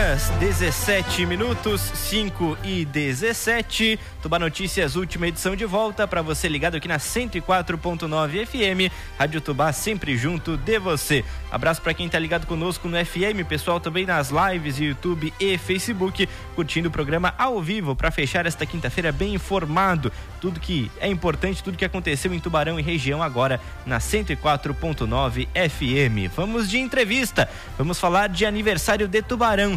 horas 17 minutos, 5:17. Tubá Notícias, última edição de volta para você ligado aqui na 104.9 FM, Rádio Tubá, sempre junto de você. Abraço para quem tá ligado conosco no FM, pessoal também nas lives, YouTube e Facebook, curtindo o programa ao vivo para fechar esta quinta-feira bem informado. Tudo que é importante, tudo que aconteceu em Tubarão e região agora na 104.9 FM. Vamos de entrevista, vamos falar de aniversário de Tubarão,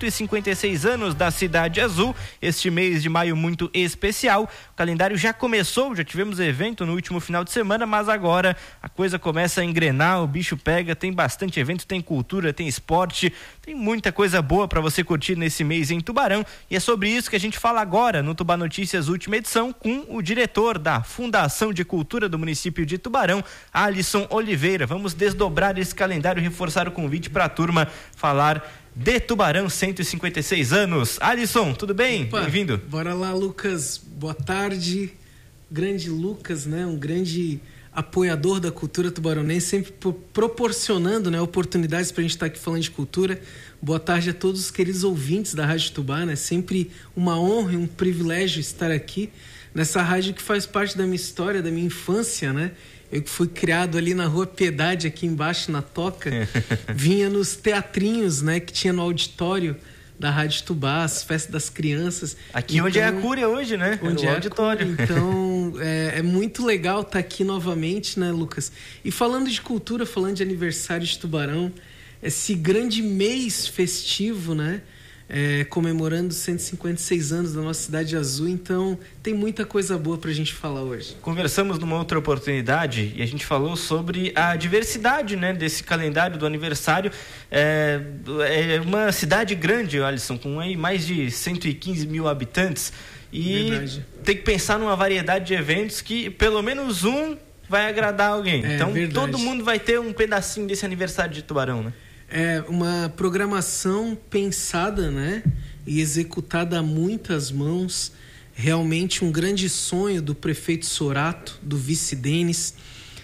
156 anos da Cidade Azul, este mês de maio muito especial. O calendário já começou, já tivemos evento no último final de semana, mas agora a coisa começa a engrenar, o bicho pega, tem bastante evento, tem cultura, tem esporte, tem muita coisa boa para você curtir nesse mês em Tubarão, e é sobre isso que a gente fala agora no Tubá Notícias, última edição, com o diretor da Fundação de Cultura do município de Tubarão, Alisson Oliveira. Vamos desdobrar esse calendário e reforçar o convite para a turma falar de Tubarão, 156 anos. Alisson, tudo bem? Bem-vindo. Bora lá, Lucas. Boa tarde. Grande Lucas, né? Um grande apoiador da cultura tubaronense, sempre proporcionando, né, oportunidades para a gente estar aqui falando de cultura. Boa tarde a todos os queridos ouvintes da Rádio Tubá, né? Sempre uma honra e um privilégio estar aqui nessa rádio que faz parte da minha história, da minha infância, né? Eu que fui criado ali na Rua Piedade, aqui embaixo na Toca, vinha nos teatrinhos, né, que tinha no auditório da Rádio Tubá, as festas das crianças. Aqui então, onde é a Cúria hoje, né? Onde é o auditório. Então, é muito legal estar aqui novamente, né, Lucas? E falando de cultura, falando de aniversário de Tubarão, esse grande mês festivo, né? Comemorando 156 anos da nossa Cidade Azul, então tem muita coisa boa pra gente falar hoje. Conversamos numa outra oportunidade e a gente falou sobre a diversidade, né, desse calendário do aniversário. É uma cidade grande, Alisson, com aí mais de 115 mil habitantes, e verdade, tem que pensar numa variedade de eventos que pelo menos um vai agradar alguém. Então verdade, todo mundo vai ter um pedacinho desse aniversário de Tubarão, né? É uma programação pensada, né, e executada a muitas mãos. Realmente um grande sonho do prefeito Sorato, do vice Denis,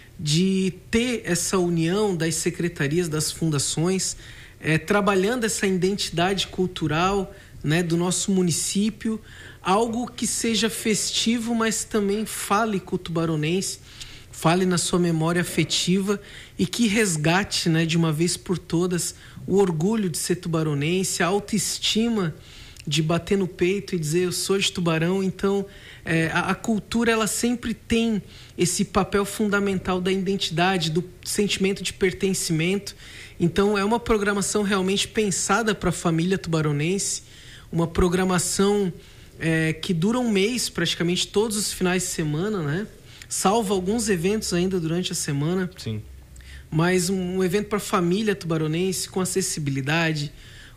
de ter essa união das secretarias, das fundações, trabalhando essa identidade cultural, né, do nosso município, algo que seja festivo, mas também fale com o tubaronense, fale na sua memória afetiva e que resgate, né, de uma vez por todas o orgulho de ser tubaronense, a autoestima de bater no peito e dizer eu sou de Tubarão. Então a cultura, ela sempre tem esse papel fundamental da identidade, do sentimento de pertencimento. Então é uma programação realmente pensada para a família tubaronense, uma programação que dura um mês, praticamente todos os finais de semana, né? Salvo alguns eventos ainda durante a semana. Sim. Mas um evento para a família tubaronense, com acessibilidade,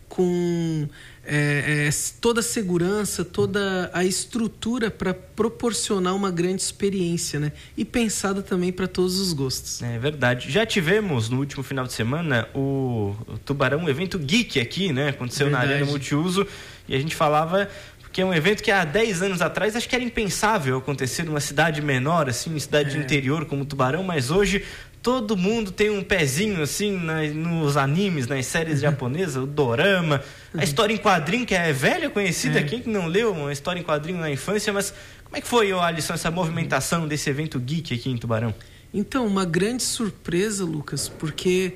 com toda a segurança, toda a estrutura para proporcionar uma grande experiência, né? E pensada também para todos os gostos. É verdade. Já tivemos no último final de semana o Tubarão, um evento geek aqui, né? Aconteceu verdade, na Arena Multiuso, e a gente falava que é um evento que há 10 anos atrás acho que era impensável acontecer numa cidade menor, assim, cidade de interior como Tubarão, mas hoje todo mundo tem um pezinho assim nos animes, nas séries japonesas, o dorama, a história em quadrinho, que é velha, conhecida, quem que não leu uma história em quadrinho na infância, mas como é que foi, Alisson, essa movimentação desse evento geek aqui em Tubarão? Então, uma grande surpresa, Lucas, porque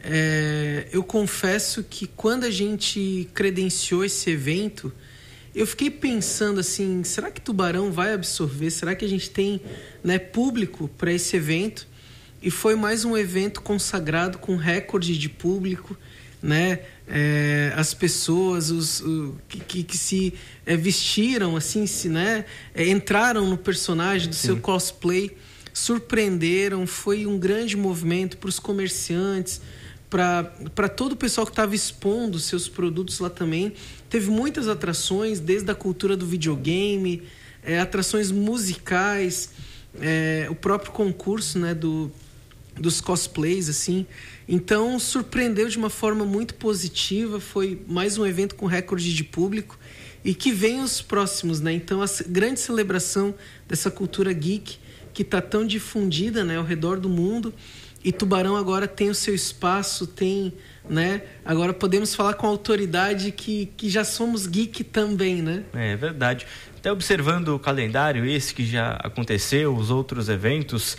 eu confesso que quando a gente credenciou esse evento, eu fiquei pensando assim, será que Tubarão vai absorver? Será que a gente tem, né, público para esse evento? E foi mais um evento consagrado com recorde de público, né? As pessoas que se vestiram assim, né? Entraram no personagem do Sim. seu cosplay, surpreenderam, foi um grande movimento para os comerciantes, para todo o pessoal que estava expondo seus produtos lá também. Teve muitas atrações, desde a cultura do videogame, atrações musicais, o próprio concurso, né, dos cosplays, assim. Então, surpreendeu de uma forma muito positiva. Foi mais um evento com recorde de público e que vem os próximos, né? Então, a grande celebração dessa cultura geek que está tão difundida, né, ao redor do mundo. e Tubarão agora tem o seu espaço, tem, né? Agora podemos falar com autoridade que já somos geek também, né? É verdade. Até observando o calendário, esse que já aconteceu, os outros eventos,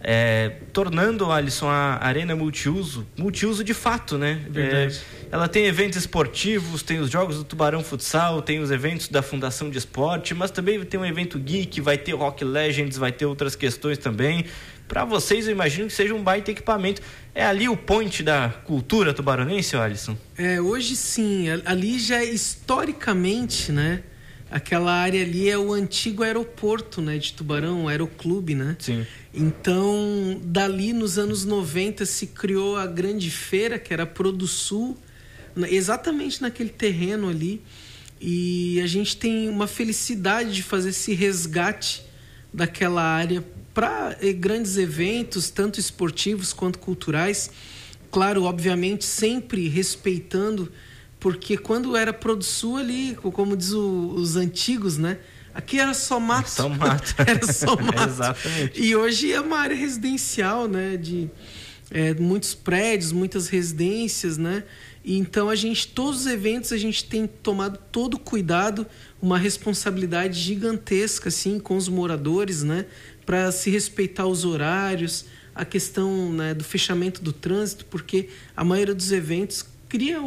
tornando, Alisson, a Arena multiuso de fato, né? Verdade. Ela tem eventos esportivos, tem os jogos do Tubarão Futsal, tem os eventos da Fundação de Esporte, mas também tem um evento geek, vai ter o Rock Legends, vai ter outras questões também. Para vocês, eu imagino que seja um baita equipamento. É ali o point da cultura tubaronense, Alisson? Hoje sim, ali já historicamente, né? Aquela área ali é o antigo aeroporto, né, de Tubarão, o aeroclube, né? Sim. Então, dali nos anos 90 se criou a grande feira, que era a Produsul, exatamente naquele terreno ali. E a gente tem uma felicidade de fazer esse resgate daquela área para grandes eventos, tanto esportivos quanto culturais. Claro, obviamente, sempre respeitando, porque quando era Produsul ali, como diz os antigos, né? Aqui era só mato. Só mato. Era só mato. Exatamente. E hoje é uma área residencial, né? De muitos prédios, muitas residências, né? E então todos os eventos a gente tem tomado todo o cuidado, uma responsabilidade gigantesca, assim, com os moradores, né? Para se respeitar os horários, a questão, né, do fechamento do trânsito, porque a maioria dos eventos cria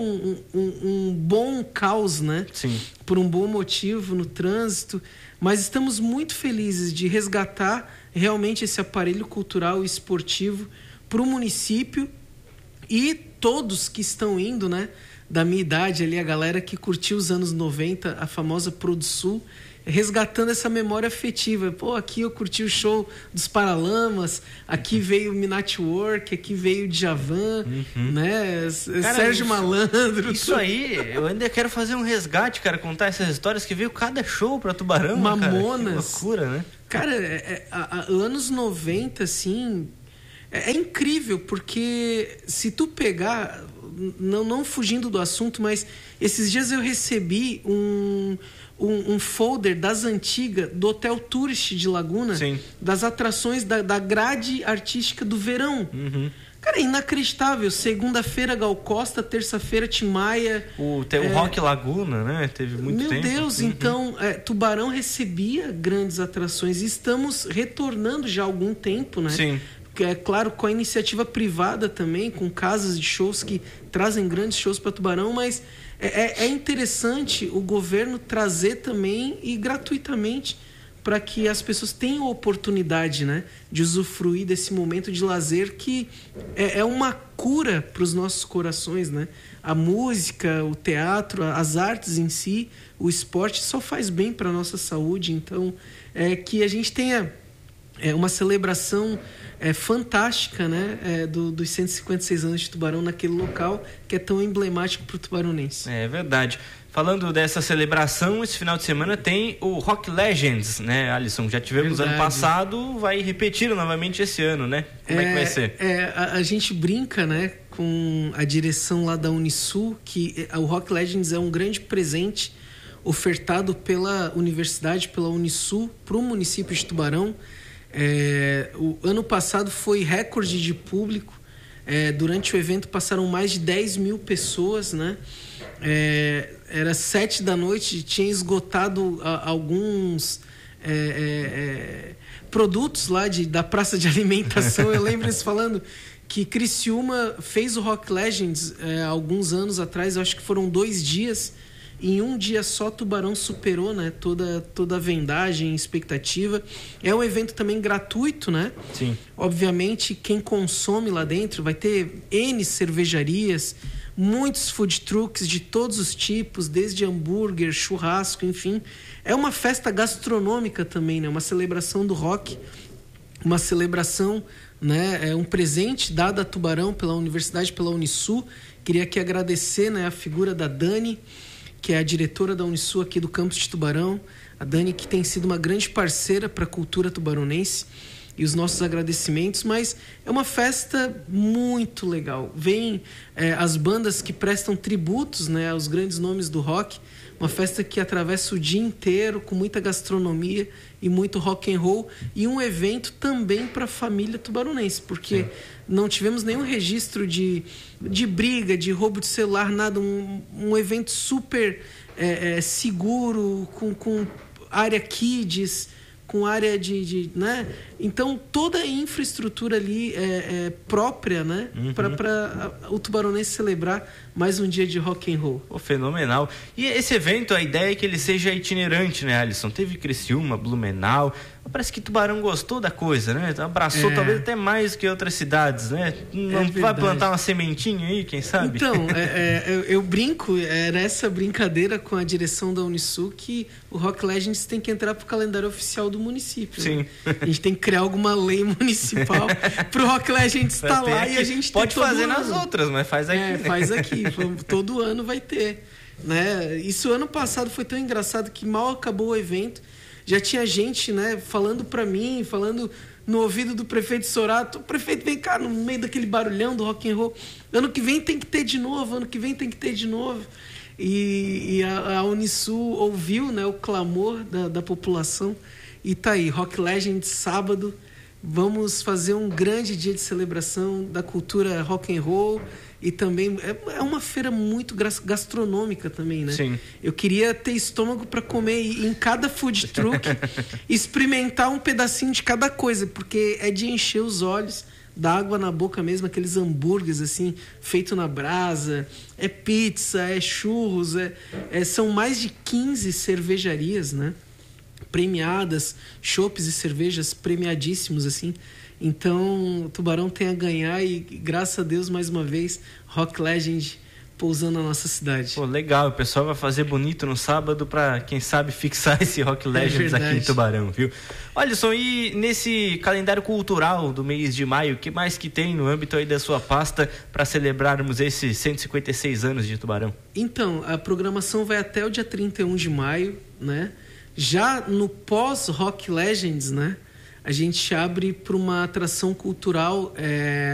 um bom caos, né? Sim. Por um bom motivo no trânsito, mas estamos muito felizes de resgatar realmente esse aparelho cultural e esportivo para o município e todos que estão indo, né? Da minha idade ali, a galera que curtiu os anos 90, a famosa Produsul, resgatando essa memória afetiva. Pô, aqui eu curti o show dos Paralamas, aqui veio o Minatwork, aqui veio o Djavan, né? Cara, Sérgio Malandro. Isso aí, eu ainda quero fazer um resgate, cara, contar essas histórias que veio cada show pra Tubarão, Mamonas. Cara, que loucura, né? Cara, anos 90, assim, é incrível, porque se tu pegar, não fugindo do assunto, mas esses dias eu recebi um folder das antigas do Hotel Tourist de Laguna. Sim. Das atrações da grade artística do verão. Cara, é inacreditável. Segunda-feira, Gal Costa, terça-feira, Tim Maia. O Rock Laguna, né? Teve muito tempo. Meu Deus, então, Tubarão recebia grandes atrações e estamos retornando já há algum tempo, né? Sim. É claro, com a iniciativa privada também, com casas de shows que trazem grandes shows para Tubarão, mas é interessante o governo trazer também e gratuitamente para que as pessoas tenham a oportunidade, né, de usufruir desse momento de lazer que é uma cura para os nossos corações, né? A música, o teatro, as artes em si, o esporte só faz bem para a nossa saúde. Então, que a gente tenha uma celebração fantástica, né, dos 156 anos de Tubarão naquele local que é tão emblemático para o tubaronense. É verdade. Falando dessa celebração, esse final de semana tem o Rock Legends, né, Alisson? Já tivemos ano passado, vai repetir novamente esse ano, né? Como é que vai ser? A gente brinca, né, com a direção lá da Unisul, que o Rock Legends é um grande presente ofertado pela universidade, pela Unisul, para o município de Tubarão. O ano passado foi recorde de público. Durante o evento passaram mais de 10 mil pessoas, né? Era 7 da noite, tinha esgotado alguns produtos lá da praça de alimentação. Eu lembro eles falando que Criciúma fez o Rock Legends alguns anos atrás, eu acho que foram 2 dias. Em um dia só, Tubarão superou, né, toda a vendagem, expectativa. É um evento também gratuito, né? Sim. Obviamente, quem consome lá dentro vai ter N cervejarias, muitos food trucks de todos os tipos, desde hambúrguer, churrasco, enfim. É uma festa gastronômica também, né? Uma celebração do rock, uma celebração, né? É um presente dado a Tubarão pela universidade, pela Unisul. Queria aqui agradecer, né, a figura da Dani, que é a diretora da Unisul aqui do campus de Tubarão. A Dani, que tem sido uma grande parceira para a cultura tubaronense. e os nossos agradecimentos, mas é uma festa muito legal. Vem as bandas que prestam tributos, né, aos grandes nomes do rock, uma festa que atravessa o dia inteiro com muita gastronomia e muito rock and roll, e um evento também para a família tubaronense, porque não tivemos nenhum registro de briga, de roubo de celular, nada. Um evento super seguro, com área kids, com área né? Então, toda a infraestrutura ali é própria, né? Para o tubaronense celebrar mais um dia de rock and roll. Pô, fenomenal. E esse evento, a ideia é que ele seja itinerante, né, Alisson? Teve Criciúma, Blumenau. Parece que Tubarão gostou da coisa, né? Abraçou talvez até mais que outras cidades, né? Não vai plantar uma sementinha aí, quem sabe? Então, eu brinco, nessa brincadeira com a direção da Unisul, que o Rock Legends tem que entrar pro calendário oficial do município. Sim. Né? A gente tem que criar alguma lei municipal pro Rock Legends estar lá e a gente pode fazer nas outras, mas faz aqui. Né? Faz aqui. Todo ano vai ter. Né? Isso ano passado foi tão engraçado que mal acabou o evento, já tinha gente, né, falando para mim, falando no ouvido do prefeito Sorato: o prefeito, vem cá, no meio daquele barulhão do rock and roll, ano que vem tem que ter de novo, e a Unisul ouviu, né, o clamor da população, e tá aí, Rock Legends, sábado, vamos fazer um grande dia de celebração da cultura rock and roll. E também é uma feira muito gastronômica também, né? Sim. Eu queria ter estômago para comer em cada food truck, experimentar um pedacinho de cada coisa, porque é de encher os olhos, dar água na boca mesmo, aqueles hambúrgueres assim, feito na brasa, é pizza, é churros, são mais de 15 cervejarias, né? Premiadas, chopes e cervejas premiadíssimos, assim. Então, o Tubarão tem a ganhar e, graças a Deus, mais uma vez, Rock Legend pousando na nossa cidade. Pô, legal. O pessoal vai fazer bonito no sábado para, quem sabe, fixar esse Rock Legends aqui em Tubarão, viu? Olha só, e nesse calendário cultural do mês de maio, o que mais que tem no âmbito aí da sua pasta para celebrarmos esses 156 anos de Tubarão? Então, a programação vai até o dia 31 de maio, né? Já no pós-Rock Legends, né? A gente abre para uma atração cultural